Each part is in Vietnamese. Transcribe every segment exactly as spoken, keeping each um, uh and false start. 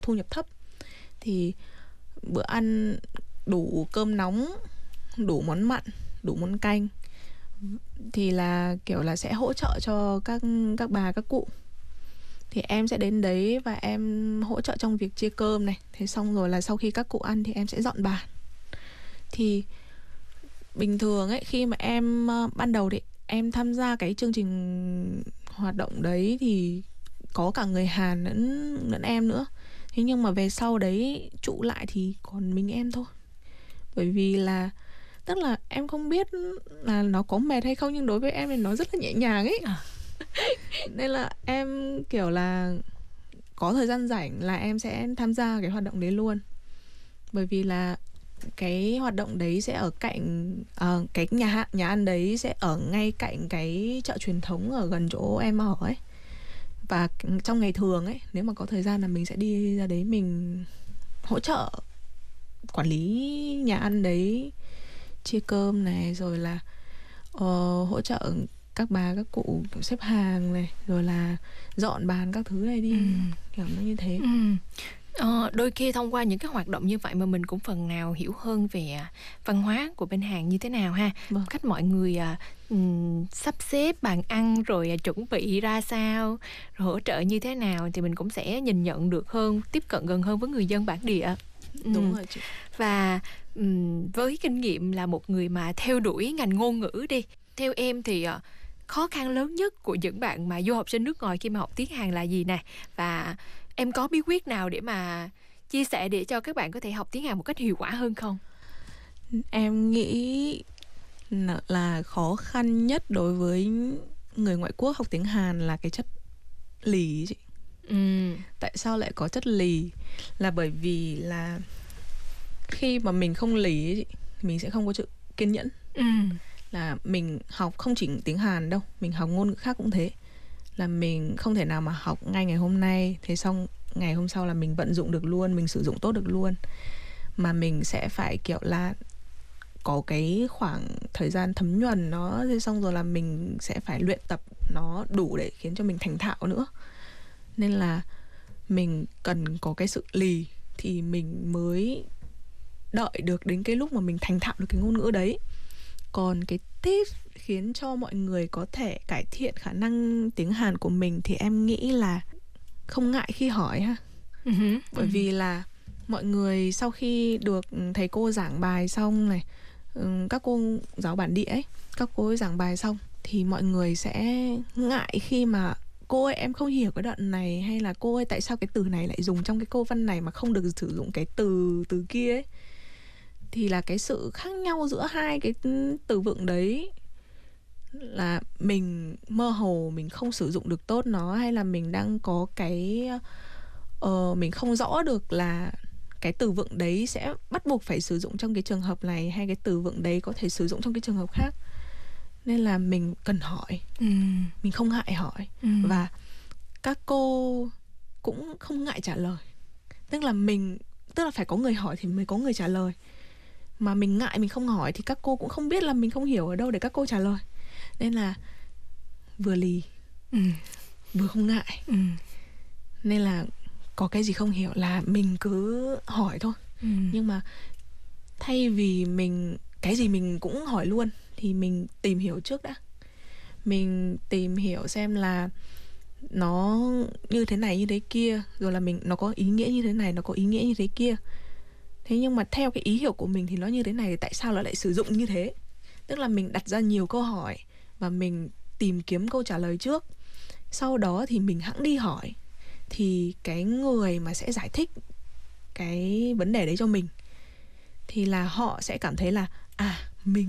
thu nhập thấp thì bữa ăn đủ cơm nóng, đủ món mặn, đủ món canh thì là kiểu là sẽ hỗ trợ cho các các bà các cụ. Thì em sẽ đến đấy và em hỗ trợ trong việc chia cơm này. Thế xong rồi là sau khi các cụ ăn thì em sẽ dọn bàn. Thì bình thường ấy, khi mà em uh, ban đầu thì em tham gia cái chương trình hoạt động đấy thì có cả người Hàn lẫn lẫn em nữa. Thế nhưng mà về sau đấy trụ lại thì còn mình em thôi. Bởi vì là tức là em không biết là nó có mệt hay không, nhưng đối với em thì nó rất là nhẹ nhàng ấy. À. Nên là em kiểu là có thời gian rảnh là em sẽ tham gia cái hoạt động đấy luôn. Bởi vì là cái hoạt động đấy sẽ ở cạnh uh, cái nhà nhà ăn đấy sẽ ở ngay cạnh cái chợ truyền thống ở gần chỗ em ở ấy. Và trong ngày thường ấy, nếu mà có thời gian là mình sẽ đi ra đấy mình hỗ trợ quản lý nhà ăn đấy, chia cơm này, rồi là uh, hỗ trợ các bà các cụ kiểu xếp hàng này, rồi là dọn bàn các thứ này đi. Ừ. Kiểu nó như thế. Ừ. Ờ, đôi khi thông qua những cái hoạt động như vậy mà mình cũng phần nào hiểu hơn về văn hóa của bên Hàn như thế nào ha. Vâng. Cách mọi người à, um, sắp xếp bàn ăn, rồi à, chuẩn bị ra sao, rồi hỗ trợ như thế nào thì mình cũng sẽ nhìn nhận được hơn, tiếp cận gần hơn với người dân bản địa. Đúng um, rồi chị. Và um, với kinh nghiệm là một người mà theo đuổi ngành ngôn ngữ đi, theo em thì uh, khó khăn lớn nhất của những bạn mà du học sinh nước ngoài khi mà học tiếng Hàn là gì nè? Và em có bí quyết nào để mà chia sẻ để cho các bạn có thể học tiếng Hàn một cách hiệu quả hơn không? Em nghĩ là khó khăn nhất đối với người ngoại quốc học tiếng Hàn là cái chất lì chị. Ừ. Tại sao lại có chất lì? Là bởi vì là khi mà mình không lì ấy, mình sẽ không có sự kiên nhẫn. Ừ. Là mình học không chỉ tiếng Hàn đâu, mình học ngôn ngữ khác cũng thế. Là mình không thể nào mà học ngay ngày hôm nay, thế xong ngày hôm sau là mình vận dụng được luôn, mình sử dụng tốt được luôn. Mà mình sẽ phải kiểu là có cái khoảng thời gian thấm nhuần nó, thế xong rồi là mình sẽ phải luyện tập nó đủ để khiến cho mình thành thạo nữa. Nên là mình cần có cái sự lì thì mình mới đợi được đến cái lúc mà mình thành thạo được cái ngôn ngữ đấy. Còn cái tip khiến cho mọi người có thể cải thiện khả năng tiếng Hàn của mình thì em nghĩ là không ngại khi hỏi ha. Uh-huh. Bởi uh-huh. vì là mọi người sau khi được thầy cô giảng bài xong này, các cô giáo bản địa ấy, các cô ấy giảng bài xong thì mọi người sẽ ngại khi mà cô ơi em không hiểu cái đoạn này, hay là cô ơi tại sao cái từ này lại dùng trong cái câu văn này mà không được sử dụng cái từ từ kia ấy. Thì là cái sự khác nhau giữa hai cái từ vựng đấy là mình mơ hồ, mình không sử dụng được tốt nó, hay là mình đang có cái uh, mình không rõ được là cái từ vựng đấy sẽ bắt buộc phải sử dụng trong cái trường hợp này, hay cái từ vựng đấy có thể sử dụng trong cái trường hợp khác. Nên là mình cần hỏi. ừ. Mình không ngại hỏi. ừ. Và các cô cũng không ngại trả lời. Tức là mình Tức là phải có người hỏi thì mới có người trả lời. Mà mình ngại, mình không hỏi thì các cô cũng không biết là mình không hiểu ở đâu để các cô trả lời. Nên là vừa lì, ừ. vừa không ngại. ừ. Nên là có cái gì không hiểu là mình cứ hỏi thôi. ừ. Nhưng mà thay vì mình cái gì mình cũng hỏi luôn thì mình tìm hiểu trước đã. Mình tìm hiểu xem là nó như thế này như thế kia, rồi là mình nó có ý nghĩa như thế này, nó có ý nghĩa như thế kia. Thế nhưng mà theo cái ý hiểu của mình thì nó như thế này, thì tại sao nó lại sử dụng như thế? Tức là mình đặt ra nhiều câu hỏi và mình tìm kiếm câu trả lời trước. Sau đó thì mình hẵng đi hỏi. Thì cái người mà sẽ giải thích cái vấn đề đấy cho mình thì là họ sẽ cảm thấy là à, mình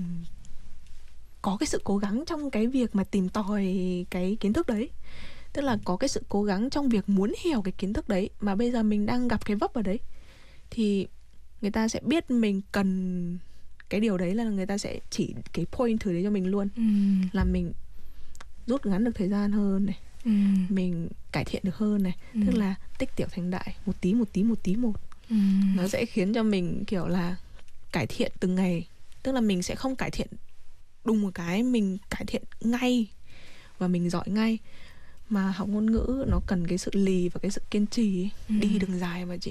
có cái sự cố gắng trong cái việc mà tìm tòi cái kiến thức đấy. Tức là có cái sự cố gắng trong việc muốn hiểu cái kiến thức đấy, mà bây giờ mình đang gặp cái vấp ở đấy. Thì người ta sẽ biết mình cần cái điều đấy, là người ta sẽ chỉ cái point thử đấy cho mình luôn. ừ. Là mình rút ngắn được thời gian hơn này, ừ. mình cải thiện được hơn này. ừ. Tức là tích tiểu thành đại, một tí một tí một tí một. ừ. Nó sẽ khiến cho mình kiểu là cải thiện từng ngày. Tức là mình sẽ không cải thiện đùng một cái mình cải thiện ngay và mình giỏi ngay. Mà học ngôn ngữ nó cần cái sự lì và cái sự kiên trì ấy. ừ. Đi đường dài mà chị.